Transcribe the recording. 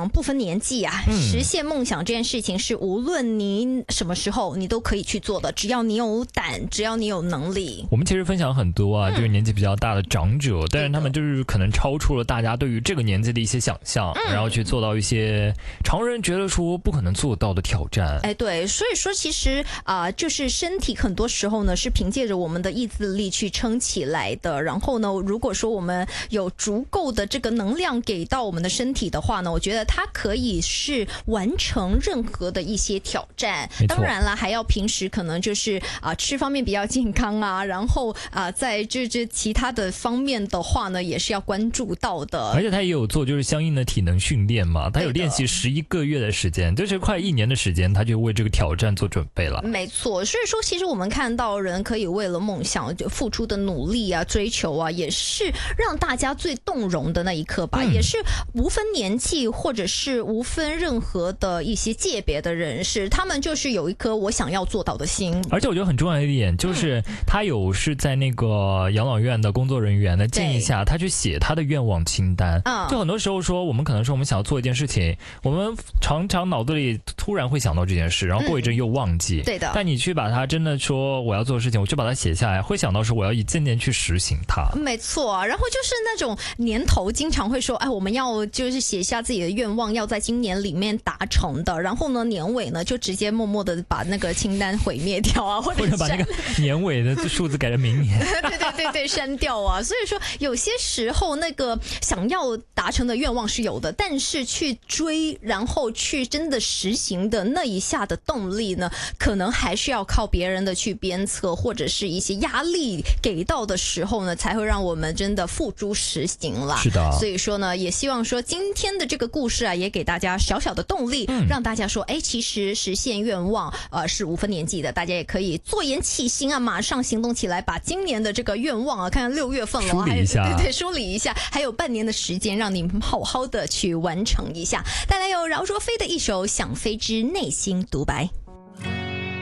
想不分年纪啊，实现梦想这件事情是无论你什么时候你都可以去做的，只要你有胆，只要你有能力。 我们其实分享很多啊，就是年纪比较大的长者，但是他们就是可能超出了大家对于这个年纪的一些想象，然后去做到一些常人觉得说不可能做到的挑战。 哎，对，所以说其实就是身体很多时候呢是凭借着我们的意志力去撑起来的。然后呢，如果说我们有足够的这个能量给到我们的身体的话呢，我觉得它可以是完成任何的一些挑战。当然了，还要平时可能就是吃方面比较健康啊，然后在这其他的方面的话呢，也是要关注到的。 而且他也有做就是相应的体能训练嘛，他有练习11个月的时间，就是快1年的时间，他就为这个挑战做准备了。 没错，所以说其实我们看到人可以为了梦想就付出的努力啊、追求啊，也是让大家最动容的那一刻吧，也是无分年纪或者是无分任何的一些界别的人士，他们就是有一颗我想要做到的心。 而且我觉得很重要的一点就是他有是在那个养老院的工作人员的建议下，他去写他的愿望清单。就很多时候说我们可能说我们想要做一件事情，我们常常脑子里突然会想到这件事，然后过一阵又忘记。 对的。 但你去把它真的说我要做的事情，我就把它写下来，会想到说我要一件件去实行它。 没错，然后就是那种年头经常会说，哎，我们要就是写下自己的愿望，要在今年里面达成的。然后呢，年尾呢就直接默默的把那个清单毁灭掉啊，或者把那个年尾的数字改成明年。 对，删掉啊。所以说有些时候那个想要达成的愿望是有的，但是去追，然后去真的实行的那一下的动力呢，可能还是要靠别人的去鞭策，或者是一些压力给到的时候呢，才会让我们真的付诸实行了。 是的。 所以说呢，也希望说今天的这个故事啊，也给大家小小的动力，让大家说，哎，其实实现愿望是无分年纪的，大家也可以坐言起行啊，马上行动起来，把今年的这个愿望啊，看看6月份了， 梳理一下， 对，梳理一下，还有半年的时间，让你好好的去完成一下。带来有饶若飞的一首《想飞之内心独白》。